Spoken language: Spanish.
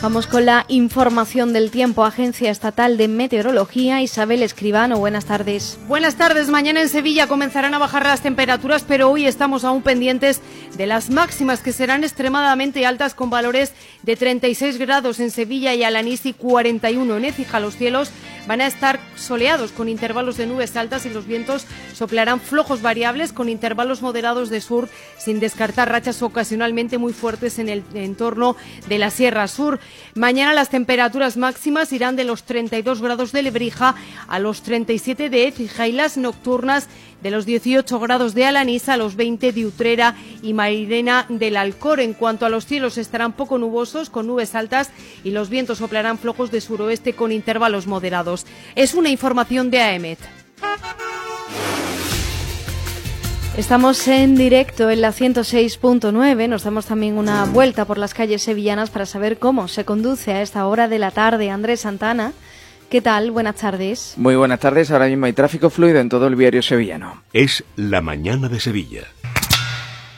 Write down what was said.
Vamos con la información del tiempo. Agencia Estatal de Meteorología, Isabel Escribano, buenas tardes. Buenas tardes. Mañana en Sevilla comenzarán a bajar las temperaturas, pero hoy estamos aún pendientes de las máximas, que serán extremadamente altas, con valores de 36 grados en Sevilla y Alanís y 41 en Écija. Los cielos van a estar soleados con intervalos de nubes altas y los vientos soplarán flojos variables con intervalos moderados de sur, sin descartar rachas ocasionalmente muy fuertes en el entorno de la Sierra Sur. Mañana las temperaturas máximas irán de los 32 grados de Lebrija a los 37 de Écija y las nocturnas de los 18 grados de Alanís a los 20 de Utrera y Mairena del Alcor. En cuanto a los cielos, estarán poco nubosos con nubes altas y los vientos soplarán flojos de suroeste con intervalos moderados. Es una información de AEMET. Estamos en directo en la 106.9, nos damos también una vuelta por las calles sevillanas para saber cómo se conduce a esta hora de la tarde. Andrés Santana, ¿qué tal? Buenas tardes. Muy buenas tardes, ahora mismo hay tráfico fluido en todo el viario sevillano. Es la mañana de Sevilla.